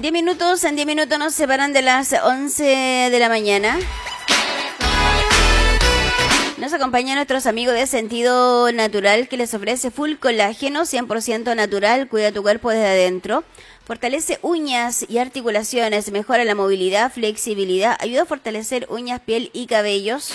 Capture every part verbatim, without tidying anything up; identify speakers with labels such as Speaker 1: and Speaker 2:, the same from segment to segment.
Speaker 1: diez minutos, en diez minutos nos separan de las once de la mañana. Nos acompañan nuestros amigos de Sentido Natural, que les ofrece full colágeno, cien por ciento natural, cuida tu cuerpo desde adentro, fortalece uñas y articulaciones, mejora la movilidad, flexibilidad, ayuda a fortalecer uñas, piel y cabellos.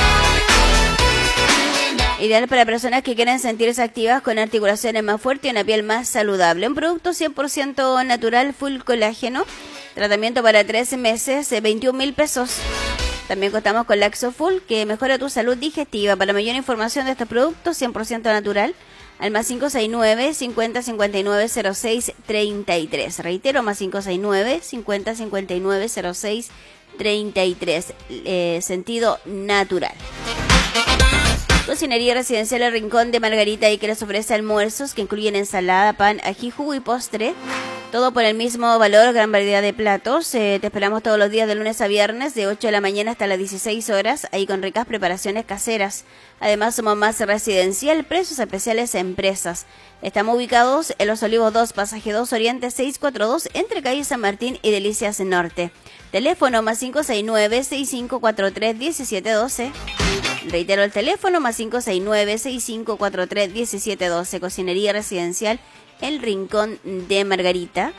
Speaker 1: Ideal para personas que quieren sentirse activas con articulaciones más fuertes y una piel más saludable. Un producto cien por ciento natural, full colágeno, tratamiento para trece meses, veintiún mil pesos. También contamos con Laxo Full, que mejora tu salud digestiva. Para mayor información de estos productos cien por ciento natural, al más cinco seis nueve, cincuenta, cincuenta y nueve, cero seis, treinta y tres. Reitero, más cinco seis nueve, cincuenta, cincuenta y nueve, cero seis, treinta y tres. Eh, sentido natural. Cocinería Residencial El Rincón de Margarita, y que les ofrece almuerzos que incluyen ensalada, pan, ají, jugo y postre. Todo por el mismo valor, gran variedad de platos. Eh, te esperamos todos los días de lunes a viernes, de ocho de la mañana hasta las dieciséis horas, ahí con ricas preparaciones caseras. Además, somos más residencial, precios especiales a empresas. Estamos ubicados en Los Olivos dos, Pasaje dos, Oriente seiscientos cuarenta y dos, entre calle San Martín y Delicias Norte. Teléfono más cinco seis nueve, seis cinco cuatro tres, uno siete uno dos. Reitero el teléfono, más cinco seis nueve, seis cinco cuatro tres, uno siete uno dos. Cocinería Residencial El Rincón de Margarita.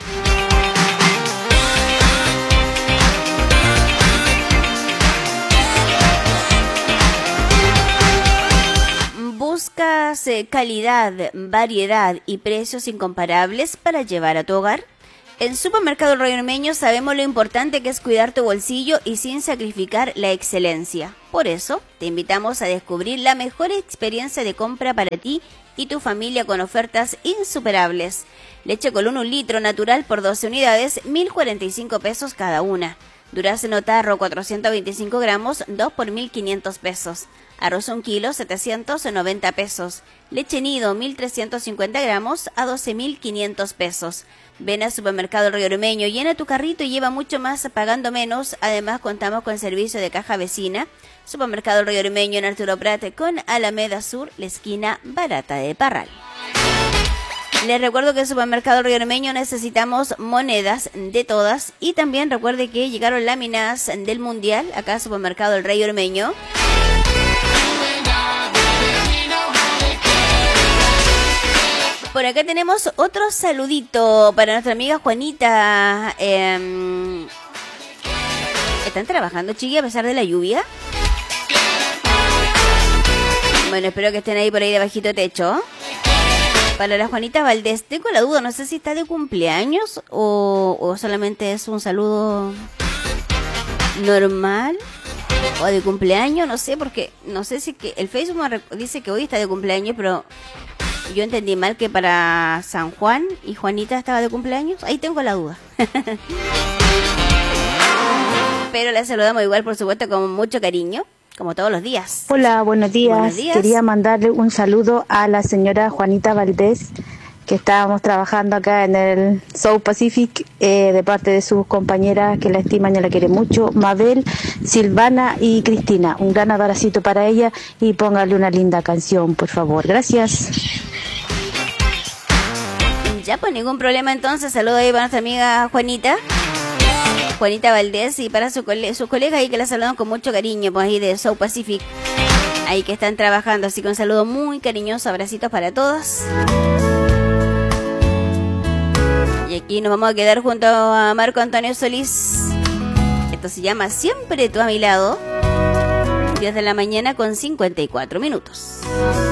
Speaker 1: ¿Buscas eh, calidad, variedad y precios incomparables para llevar a tu hogar? En Supermercado El Rollo Ormeño sabemos lo importante que es cuidar tu bolsillo y sin sacrificar la excelencia. Por eso, te invitamos a descubrir la mejor experiencia de compra para ti y tu familia con ofertas insuperables. Leche Colón un litro natural por doce unidades, mil cuarenta y cinco pesos cada una. Durazno Tarro cuatrocientos veinticinco gramos, dos por mil quinientos pesos. Arroz un kilo, setecientos noventa pesos. Leche Nido, mil trescientos cincuenta gramos, a doce mil quinientos pesos. Ven al Supermercado El Rollo Ormeño, llena tu carrito y lleva mucho más pagando menos. Además, contamos con servicio de caja vecina. Supermercado El Rollo Ormeño en Arturo Prat con Alameda Sur, la esquina barata de Parral. Les recuerdo que en Supermercado El Rollo Ormeño necesitamos monedas de todas. Y también recuerde que llegaron láminas del Mundial acá en Supermercado El Rollo Ormeño. Por acá tenemos otro saludito para nuestra amiga Juanita. Eh, ¿Están trabajando, chiqui, a pesar de la lluvia? Bueno, espero que estén ahí por ahí debajito techo. Para la Juanita Valdés, tengo la duda, no sé si está de cumpleaños o, o solamente es un saludo normal o de cumpleaños, no sé, porque no sé si que el Facebook me dice que hoy está de cumpleaños, pero yo entendí mal que para San Juan y Juanita estaba de cumpleaños. Ahí tengo la duda. Pero la saludamos igual, por supuesto, con mucho cariño, como todos los días.
Speaker 2: Hola, buenos días.
Speaker 1: Buenos días.
Speaker 2: Quería mandarle un saludo a la señora Juanita Valdés, que estábamos trabajando acá en el South Pacific, eh, de parte de sus compañeras que la estiman y la quieren mucho, Mabel, Silvana y Cristina. Un gran abracito para ella y póngale una linda canción, por favor. Gracias.
Speaker 1: Ya, pues ningún problema entonces. Saludo ahí para nuestra amiga Juanita. Juanita Valdés, y para su cole- sus colegas ahí que la saludan con mucho cariño, pues ahí de South Pacific, ahí que están trabajando. Así que un saludo muy cariñoso, abracitos para todos. Y aquí nos vamos a quedar junto a Marco Antonio Solís. Esto se llama Siempre tú a mi lado. diez de la mañana con cincuenta y cuatro minutos.